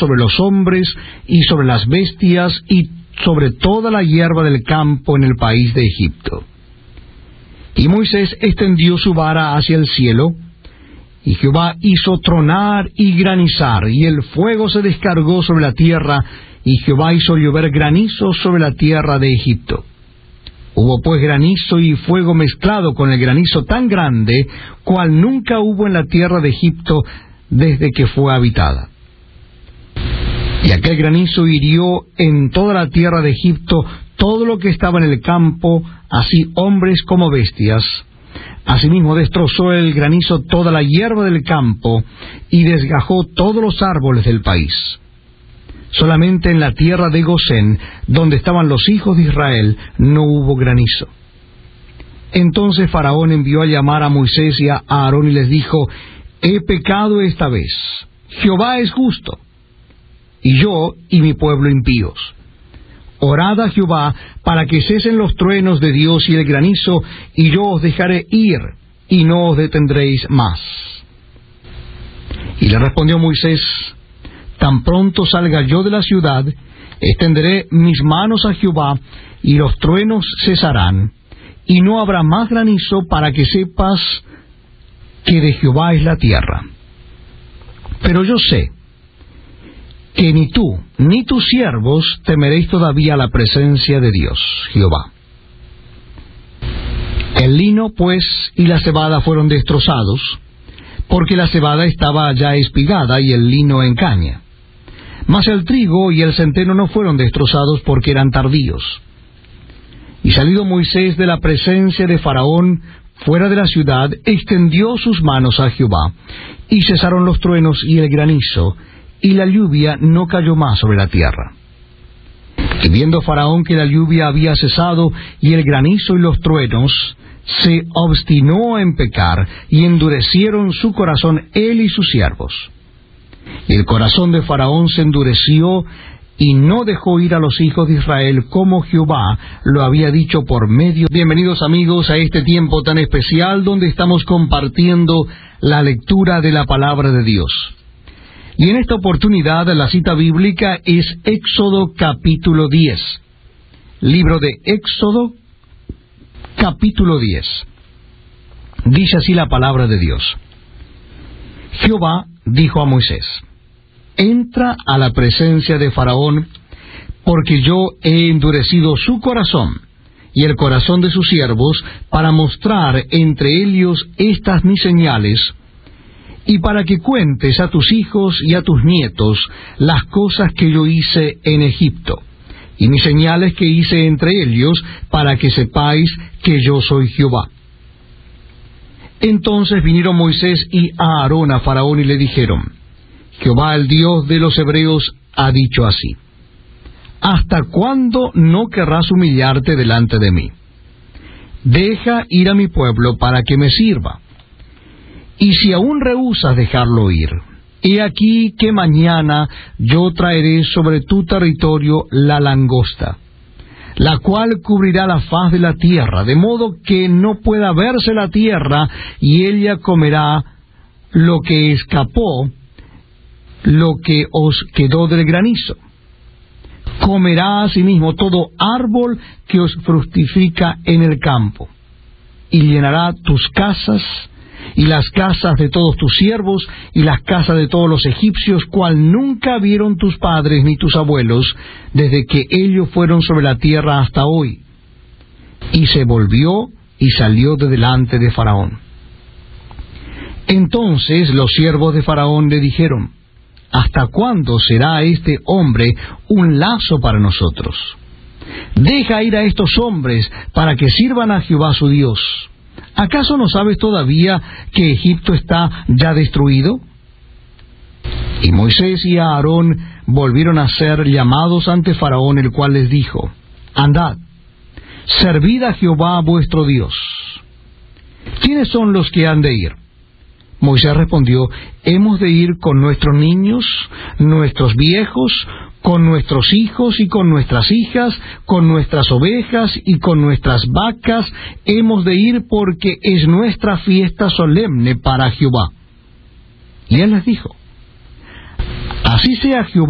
sobre los hombres y sobre las bestias y sobre toda la hierba del campo en el país de Egipto. Y Moisés extendió su vara hacia el cielo, y Jehová hizo tronar y granizar, y el fuego se descargó sobre la tierra, y Jehová hizo llover granizo sobre la tierra de Egipto. Hubo pues granizo y fuego mezclado con el granizo tan grande, cual nunca hubo en la tierra de Egipto desde que fue habitada. Y aquel granizo hirió en toda la tierra de Egipto todo lo que estaba en el campo, así hombres como bestias. Asimismo destrozó el granizo toda la hierba del campo, y desgajó todos los árboles del país. Solamente en la tierra de Gosén, donde estaban los hijos de Israel, no hubo granizo. Entonces Faraón envió a llamar a Moisés y a Aarón y les dijo: he pecado esta vez. Jehová es justo, y yo y mi pueblo impíos. Orad a Jehová para que cesen los truenos de Dios y el granizo, y yo os dejaré ir, y no os detendréis más. Y le respondió Moisés: tan pronto salga yo de la ciudad, extenderé mis manos a Jehová, y los truenos cesarán, y no habrá más granizo, para que sepas que de Jehová es la tierra. Pero yo sé que ni tú ni tus siervos temeréis todavía la presencia de Dios, Jehová. El lino, pues, y la cebada fueron destrozados, porque la cebada estaba ya espigada y el lino en caña. Mas el trigo y el centeno no fueron destrozados, porque eran tardíos. Y salido Moisés de la presencia de Faraón fuera de la ciudad, extendió sus manos a Jehová, y cesaron los truenos y el granizo, y la lluvia no cayó más sobre la tierra. Y viendo Faraón que la lluvia había cesado, y el granizo y los truenos, se obstinó en pecar, y endurecieron su corazón él y sus siervos. Y el corazón de Faraón se endureció, y no dejó ir a los hijos de Israel, como Jehová lo había dicho por medio. Bienvenidos amigos a este tiempo tan especial, donde estamos compartiendo la lectura de la palabra de Dios. Y en esta oportunidad la cita bíblica es Éxodo capítulo 10. Libro de Éxodo capítulo 10. Dice así la palabra de Dios. Jehová dijo a Moisés: entra a la presencia de Faraón, porque yo he endurecido su corazón y el corazón de sus siervos, para mostrar entre ellos estas mis señales, y para que cuentes a tus hijos y a tus nietos las cosas que yo hice en Egipto, y mis señales que hice entre ellos, para que sepáis que yo soy Jehová. Entonces vinieron Moisés y Aarón a Faraón y le dijeron: Jehová, el Dios de los hebreos, ha dicho así: ¿hasta cuándo no querrás humillarte delante de mí? Deja ir a mi pueblo para que me sirva. Y si aún rehusas dejarlo ir, he aquí que mañana yo traeré sobre tu territorio la langosta, la cual cubrirá la faz de la tierra, de modo que no pueda verse la tierra, y ella comerá lo que escapó, lo que os quedó del granizo. Comerá asimismo todo árbol que os fructifica en el campo, y llenará tus casas, y las casas de todos tus siervos, y las casas de todos los egipcios, cual nunca vieron tus padres ni tus abuelos, desde que ellos fueron sobre la tierra hasta hoy. Y se volvió y salió de delante de Faraón. Entonces los siervos de Faraón le dijeron: ¿hasta cuándo será este hombre un lazo para nosotros? Deja ir a estos hombres para que sirvan a Jehová su Dios. ¿Acaso no sabes todavía que Egipto está ya destruido? Y Moisés y Aarón volvieron a ser llamados ante Faraón, el cual les dijo: andad, servid a Jehová vuestro Dios. ¿Quiénes son los que han de ir? Moisés respondió: hemos de ir con nuestros niños, nuestros viejos, con nuestros hijos y con nuestras hijas, con nuestras ovejas y con nuestras vacas, hemos de ir porque es nuestra fiesta solemne para Jehová. Y él les dijo: así sea Jehová